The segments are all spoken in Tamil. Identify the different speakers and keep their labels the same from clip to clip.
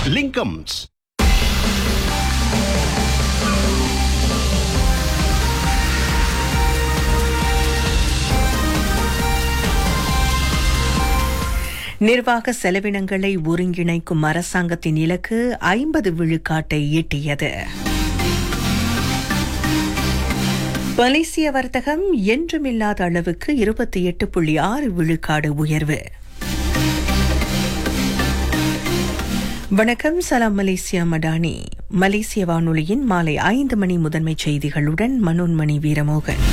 Speaker 1: Linkums.
Speaker 2: நிர்வாக செலவினங்களை ஒருங்கிணைக்கும் அரசாங்கத்தின் இலக்கு 50 விழுக்காட்டை எட்டியது. மலேசிய வர்த்தகம் என்றுமில்லாத அளவுக்கு 28.6 விழுக்காடு உயர்வு. வணக்கம், சலாம் மலேசியா மடானி. மலேசிய வானொலியின் மாலை 5 மணி முதன்மை செய்திகளுடன் மனோன்மணி வீரமோகன்.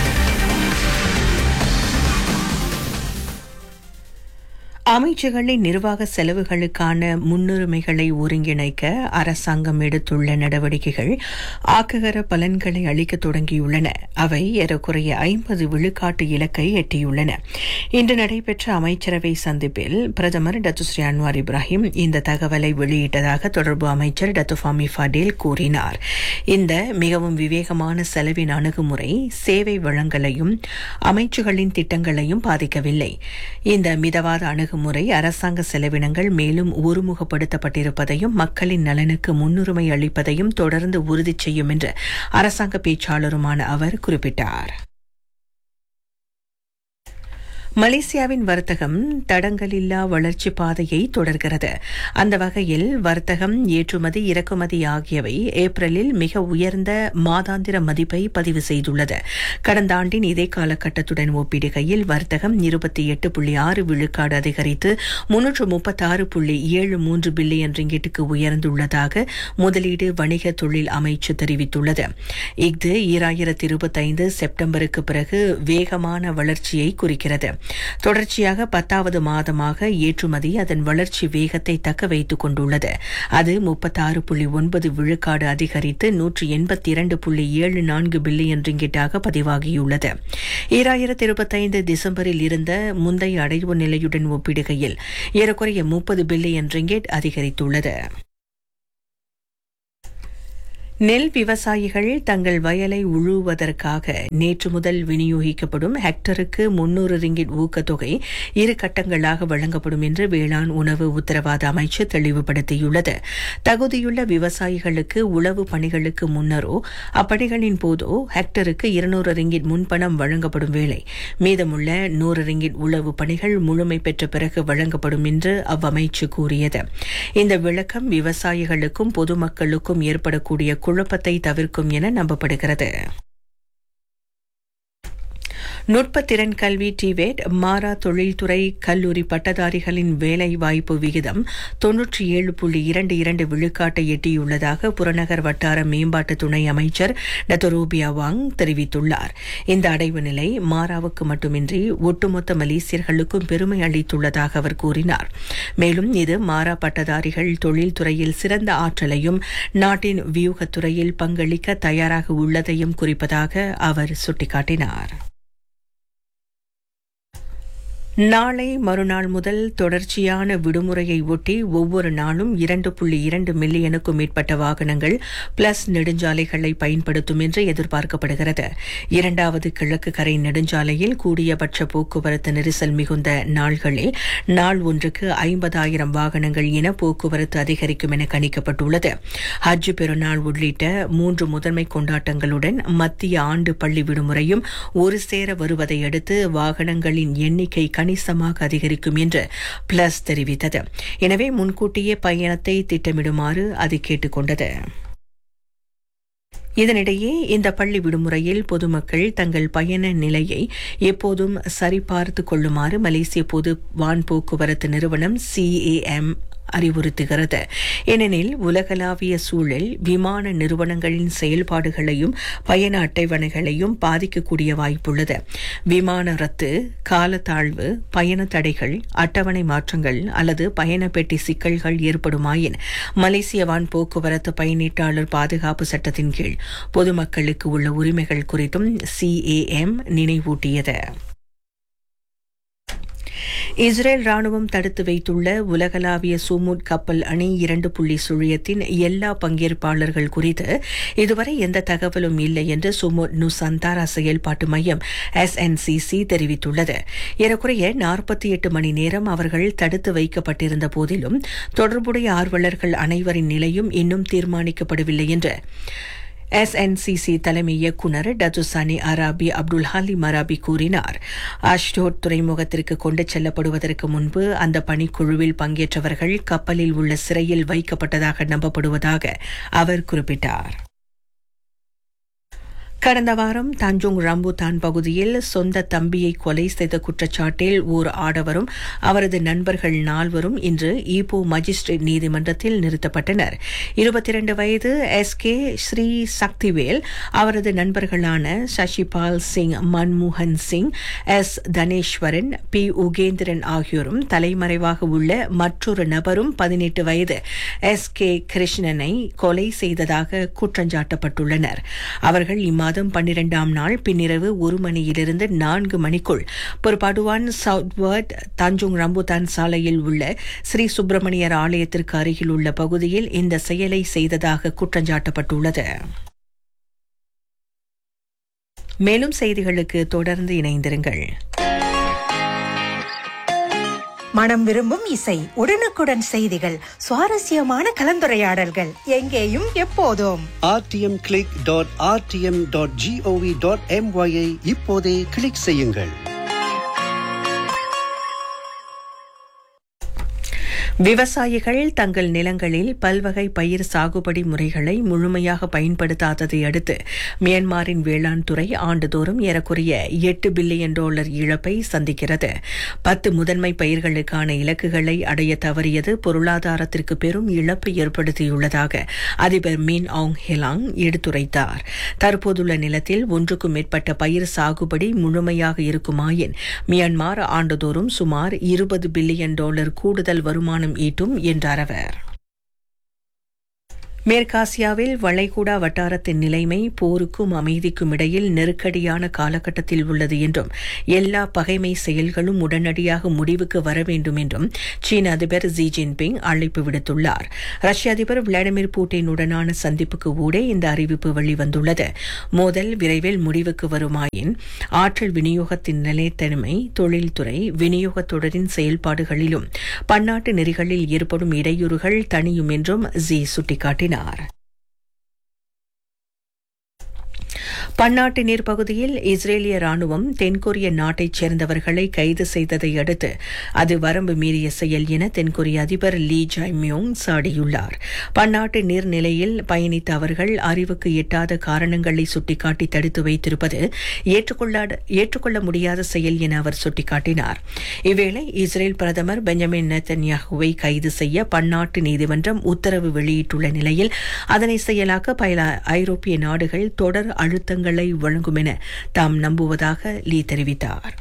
Speaker 2: அமைச்சுகளின் நிர்வாக செலவுகளுக்கான முன்னுரிமைகளை ஒருங்கிணைக்க அரசாங்கம் எடுத்துள்ள நடவடிக்கைகள் ஆக்ககர பலன்களை அளிக்க தொடங்கியுள்ளன. அவை ஏறக்குறைய 50 விழுக்காட்டு இலக்கை எட்டியுள்ளன. இன்று நடைபெற்ற அமைச்சரவை சந்திப்பில் பிரதமர் டத்து ஸ்ரீ அன்வார் இப்ராஹிம் இந்த தகவலை வெளியிட்டதாக தொடர்பு அமைச்சர் டத்து ஃபாமி ஃபடேல் கூறினார். இந்த மிகவும் விவேகமான செலவின் அணுகுமுறை சேவை வழங்கலையும் அமைச்சுகளின் திட்டங்களையும் பாதிக்கவில்லை. இந்த மிதவாத அணுகுமுறை அரசாங்க செலவினங்கள் மேலும் ஒருமுகப்படுத்தப்பட்டிருப்பதையும் மக்களின் நலனுக்கு முன்னுரிமை அளிப்பதையும் தொடர்ந்து உறுதி செய்யும் என்று அரசாங்க பேச்சாளருமான அவர் குறிப்பிட்டார். மலேசியாவின் வர்த்தகம் தடங்கலில்லா வளர்ச்சி பாதையை தொடர்கிறது. அந்த வகையில் வர்த்தகம், ஏற்றுமதி, இறக்குமதி ஆகியவை ஏப்ரலில் மிக உயர்ந்த மாதாந்திர மதிப்பை பதிவு செய்துள்ளது. கடந்த ஆண்டின் இதே காலகட்டத்துடன் ஒப்பிடுகையில் வர்த்தகம் 28.6 விழுக்காடு அதிகரித்து 336.73 பில்லியன் ரிங்கிட்டுக்கு உயர்ந்துள்ளதாக முதலீடு வணிக தொழில் அமைச்சு தெரிவித்துள்ளது. இது 2025 செப்டம்பருக்கு பிறகு வேகமான வளர்ச்சியை குறிக்கிறது. தொடர்ச்சியாக 10வது மாதமாக ஏற்றுமதி அதன் வளர்ச்சி வேகத்தை தக்க வைத்துக் கொண்டுள்ளது. அது 36.9 விழுக்காடு அதிகரித்து 182.74 பில்லியன் ரிங்கிட்டாக பதிவாகியுள்ளது. 2025 டிசம்பரில் இருந்த முந்தைய அடைவு நிலையுடன் ஒப்பிடுகையில் ஏறக்குறைய 30 பில்லியன் ரிங்கிட் அதிகரித்துள்ளது. நெல் விவசாயிகள் தங்கள் வயலை உழுவதற்காக நேற்று முதல் விநியோகிக்கப்படும் ஹெக்டருக்கு 300 ரிங்கிட் ஊக்கத்தொகை 2 கட்டங்களாக வழங்கப்படும் என்று வேளாண் உணவு உத்தரவாத அமைச்சு தெளிவுபடுத்தியுள்ளது. தகுதியுள்ள விவசாயிகளுக்கு உழவு பணிகளுக்கு முன்னரோ அப்பணிகளின் போதோ ஹெக்டருக்கு 200 ரிங்கிட் முன்பணம் வழங்கப்படும் வேளை மீதமுள்ள 100 ரிங்கிட் உழவு பணிகள் முழுமை பெற்ற பிறகு வழங்கப்படும் என்று அவ்வமைச்சு கூறியது. இந்த விளக்கம் விவசாயிகளுக்கும் பொதுமக்களுக்கும் ஏற்படக்கூடிய குழப்பத்தை தவிர்க்கும் என நம்பப்படுகிறது. நுட்பத்திறன் கல்வி டிவேட் மாரா தொழில்துறை கல்லூரி பட்டதாரிகளின் வேலை வாய்ப்பு விகிதம் 97.22 விழுக்காட்டை எட்டியுள்ளதாக புறநகர் வட்டார மேம்பாட்டு துணை அமைச்சர் டத்து ரூபியா வாங் தெரிவித்துள்ளார். இந்த அடைவு நிலை மாராவுக்கு மட்டுமின்றி ஒட்டுமொத்த மலேசியர்களுக்கும் பெருமை அளித்துள்ளதாக அவர் கூறினார். மேலும் இது மாரா பட்டதாரிகள் தொழில்துறையில் சிறந்த ஆற்றலையும் நாட்டின் வியூகத்துறையில் பங்களிக்க தயாராக உள்ளதையும் குறிப்பதாக அவர் சுட்டிக்காட்டினார். நாளை மறுநாள் முதல் தொடர்ச்சியான விடுமுறையை ஒட்டி ஒவ்வொரு நாளும் 2.2 மில்லியனுக்கும் மேற்பட்ட வாகனங்கள் பிளஸ் நெடுஞ்சாலைகளை பயன்படுத்தும் என்று எதிர்பார்க்கப்படுகிறது. 2வது கிழக்கு கரை நெடுஞ்சாலையில் கூடியபட்ச போக்குவரத்து நெரிசல் மிகுந்த நாள்களில் நாள் ஒன்றுக்கு 50,000 வாகனங்கள் என போக்குவரத்து அதிகரிக்கும் என கணிக்கப்பட்டுள்ளது. ஹஜ் பெருநாள் உள்ளிட்ட 3 முதன்மை கொண்டாட்டங்களுடன் மத்திய ஆண்டு பள்ளி விடுமுறையும் ஒரு சேர வருவதை அடுத்து வாகனங்களின் எண்ணிக்கை கணிசமாக அதிகரிக்கும் என்று பிளஸ் தெரிவித்தது. எனவே முன்கூட்டியே பயணத்தை திட்டமிடுமாறு அது கேட்டுக் கொண்டது. இதனிடையே இந்த பள்ளி விடுமுறையில் பொதுமக்கள் தங்கள் பயண நிலையை எப்போதும் சரிபார்த்துக் கொள்ளுமாறு மலேசிய பொது வான் போக்குவரத்து நிறுவனம் CAM அறிவுறுத்துகிறது. ஏனெனில் உலகளாவிய சூழல் விமான நிறுவனங்களின் செயல்பாடுகளையும் பயண அட்டைவணைகளையும் பாதிக்கக்கூடிய வாய்ப்புள்ளது. விமான ரத்து, காலத்தாழ்வு, பயண தடைகள், அட்டவணை மாற்றங்கள் அல்லது பயண பெட்டி சிக்கல்கள் ஏற்படுமாயின் மலேசிய வான் போக்குவரத்து பயணீட்டாளர் பாதுகாப்பு சட்டத்தின் கீழ் பொதுமக்களுக்கு உள்ள உரிமைகள் குறித்தும் CAM நினைவூட்டியது. இஸ்ரேல் ராணுவம் தடுத்து வைத்துள்ள உலகளாவிய சூமூட் கப்பல் அணி 2 புள்ளி சுழியத்தின் எல்லா பங்கேற்பாளர்கள் குறித்து இதுவரை எந்த தகவலும் இல்லை என்று சூமூட் நுசந்தாரா செயல்பாட்டு மையம் SNCC தெரிவித்துள்ளது. ஏறக்குறைய 48 மணி நேரம் அவர்கள் தடுத்து வைக்கப்பட்டிருந்த போதிலும் தொடர்புடைய ஆர்வலர்கள் அனைவரின் நிலையும் இன்னும் தீர்மானிக்கப்படவில்லை என்று SNCC தலைமை இயக்குநர் டத்துசானி அராபி அப்துல் ஹலீம் அராபி கூறினார். அஷ்டோட் துறைமுகத்திற்கு கொண்டு செல்லப்படுவதற்கு முன்பு அந்த பணிக்குழுவில் பங்கேற்றவர்கள் கப்பலில் உள்ள சிறையில் வைக்கப்பட்டதாக நம்பப்படுவதாக அவர் குறிப்பிட்டார். கடந்த வாரம் தஞ்சோங் ரம்புதான் பகுதியில் சொந்த தம்பியை கொலை செய்த குற்றச்சாட்டில் ஓர் ஆடவரும் அவரது நண்பர்கள் 4 இன்று ஈப்போ மஜிஸ்ட்ரேட் நீதிமன்றத்தில் நிறுத்தப்பட்டனர். 22 வயது SK ஸ்ரீ சக்திவேல், அவரது நண்பர்களான சசிபால் சிங், மன்மோகன் சிங், S தனேஸ்வரன், P உகேந்திரன் ஆகியோரும் தலைமறைவாக உள்ள மற்றொரு நபரும் 18 வயது SK கிருஷ்ணனை கொலை செய்ததாக குற்றஞ்சாட்டப்பட்டுள்ளனர். அவர்கள் இம்மாதம் 12ஆம் நாள் பின்னிரவு 1 மணியிலிருந்து 4 மணிக்குள் பொறுப்பாடுவான் சவுத்வர்ட் தஞ்சோங் ரம்புதான் சாலையில் உள்ள ஸ்ரீ சுப்பிரமணியர் ஆலயத்திற்கு அருகில் உள்ள பகுதியில் இந்த செயலை செய்ததாக குற்றஞ்சாட்டப்பட்டுள்ளது. மேலும் செய்திகளுக்கு தொடர்ந்து இணைந்திருங்கள்.
Speaker 1: மனம் விரும்பும் இசை, உடனுக்குடன் செய்திகள், சுவாரஸ்யமான கலந்துரையாடல்கள், எங்கேயும் எப்போதும்.
Speaker 3: rtm.click.rtm.gov.my ஐ இப்போதே கிளிக் செய்யுங்கள்.
Speaker 2: விவசாயிகள் தங்கள் நிலங்களில் பல்வகை பயிர் சாகுபடி முறைகளை முழுமையாக பயன்படுத்தாததை அடுத்து மியான்மரின் வேளாண் துறை ஆண்டுதோறும் ஏறக்குறைய $8 பில்லியன் இழப்பை சந்திக்கிறது. 10 முதன்மை பயிர்களுக்கான இலக்குகளை அடைய தவறியது பொருளாதாரத்திற்கு பெரும் இழப்பை ஏற்படுத்தியுள்ளதாக அதிபர் மின் ஆங் ஹெலாங் எடுத்துரைத்தார். தற்போதுள்ள நிலத்தில் 1க்கும் மேற்பட்ட பயிர் சாகுபடி முழுமையாக இருக்குமாயின் மியான்மர் ஆண்டுதோறும் சுமார் $20 பில்லியன் கூடுதல் வருமானம் ஈட்டும் என்றார் அவர். மேற்காசியாவில் வளைகுடா வட்டாரத்தின் நிலைமை போருக்கும் அமைதிக்கும் இடையில் நெருக்கடியான காலகட்டத்தில் உள்ளது என்றும் எல்லா பகைமை செயல்களும் உடனடியாக முடிவுக்கு வர வேண்டும் என்றும் சீன அதிபர் ஜி ஜின்பிங் அழைப்பு விடுத்துள்ளார். ரஷ்ய அதிபர் விளாடிமிர் புட்டினுடனான சந்திப்புக்கு ஊடே இந்த அறிவிப்பு வெளிவந்துள்ளது. மோதல் விரைவில் முடிவுக்கு வருமாயின் ஆற்றல் விநியோகத்தின் நிலைத்தன்மை, தொழில்துறை, விநியோகத் தொடரின் செயல்பாடுகளிலும் பன்னாட்டு நெறிகளில் ஏற்படும் இடையூறுகள் தணியும் என்றும் ஜி சுட்டிக்காட்டினார். பன்னாட்டு நீர்ப்பகுதியில் இஸ்ரேலிய ராணுவம் தென்கொரிய நாட்டைச் சேர்ந்தவர்களை கைது செய்ததை அடுத்து அது வரம்பு மீறிய செயல் என தென்கொரிய அதிபர் லீ ஜாய்-மியோங் சாடியுள்ளார். பன்னாட்டு நீர்நிலையில் பயணித்த அவர்கள் அறிவுக்கு எட்டாத காரணங்களை சுட்டிக்காட்டி தடுத்து வைத்திருப்பது ஏற்றுக்கொள்ள முடியாத செயல் என அவர் சுட்டிக்காட்டினார். இவ்வேளை இஸ்ரேல் பிரதமர் பெஞ்சமின் நெத்தன்யாகுவை கைது செய்ய பன்னாட்டு நீதிமன்றம் உத்தரவு வெளியிட்டுள்ள நிலையில் அதனை செயலாக்க பல ஐரோப்பிய நாடுகள் தொடர் அழுத்தங்களை வழங்கும் என தாம் நம்புவதாக லீ தெரிவித்தார்.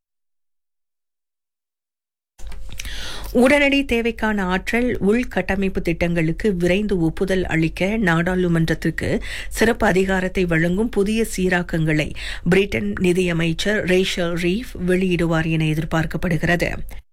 Speaker 2: உடனடி தேவைக்கான ஆற்றல் உள்கட்டமைப்பு திட்டங்களுக்கு விரைந்து ஒப்புதல் அளிக்க நாடாளுமன்றத்திற்கு சிறப்பு அதிகாரத்தை வழங்கும் புதிய சீராக்கங்களை பிரிட்டன் நிதியமைச்சர் ரேஷல் ரீஃப் வெளியிடுவார் என எதிர்பார்க்கப்படுகிறது.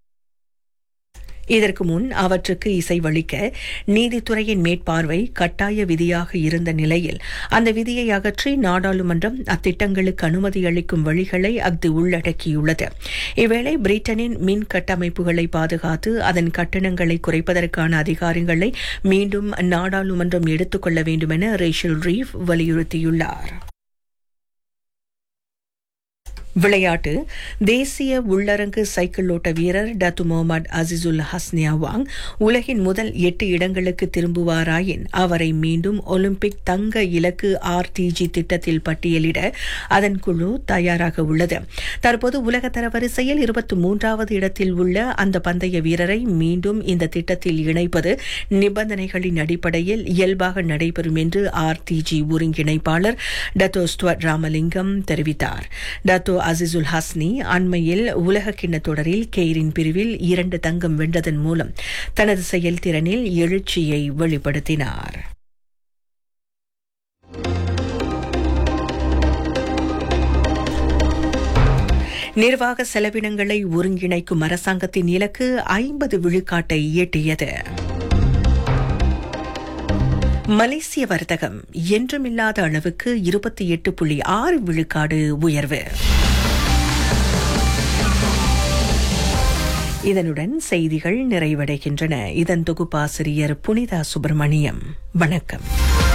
Speaker 2: இதற்கு முன் அவற்றுக்கு இசைவளிக்க நீதித்துறையின் மேற்பார்வை கட்டாய விதியாக இருந்த நிலையில் அந்த விதியை அகற்றி நாடாளுமன்றம் அத்திட்டங்களுக்கு அனுமதி அளிக்கும் வழிகளை அது உள்ளடக்கியுள்ளது. இவ்வேளை பிரிட்டனின் மின் கட்டமைப்புகளை பாதுகாத்து அதன் கட்டணங்களை குறைப்பதற்கான அதிகாரங்களை மீண்டும் நாடாளுமன்றம் எடுத்துக் கொள்ள வேண்டும் என ரேஷல் ரீஃப் வலியுறுத்தியுள்ளார். விளையாட்டு. தேசிய உள்ளரங்கு சைக்கிள் ஓட்ட வீரர் டத்து முகமது அசிசுல் ஹஸ்னியாவாங் உலகின் முதல் 8 இடங்களுக்கு திரும்புவாராயின் அவரை மீண்டும் ஒலிம்பிக் தங்க இலக்கு RTG திட்டத்தில் பட்டியலிட அதன் குழு தயாராக உள்ளது. தற்போது உலக தரவரிசையில் 23வது இடத்தில் உள்ள அந்த பந்தய வீரரை மீண்டும் இந்த திட்டத்தில் இணைப்பது நிபந்தனைகளின் அடிப்படையில் இயல்பாக நடைபெறும் என்று RTG ஒருங்கிணைப்பாளர் டத்தோ ஸ்டுவர்ட் ராமலிங்கம் தெரிவித்தார். டத்தோ அசிசுல் ஹஸ்னி அண்மையில் உலக கிண்ண தொடரில் கெய்ரின் பிரிவில் 2 தங்கம் வென்றதன் மூலம் தனது செயல்திறனில் எழுச்சியை வெளிப்படுத்தினார். நிர்வாக செலவினங்களை ஒருங்கிணைக்கும் அரசாங்கத்தின் இலக்கு 50 விழுக்காட்டை எட்டியது. மலேசிய வர்த்தகம் என்றுமில்லாத அளவுக்கு 28.6 விழுக்காடு உயர்வு. இதனுடன் செய்திகள் நிறைவடைகின்றன. இதன் தொகுப்பாசிரியர் புனிதா சுப்பிரமணியம். வணக்கம்.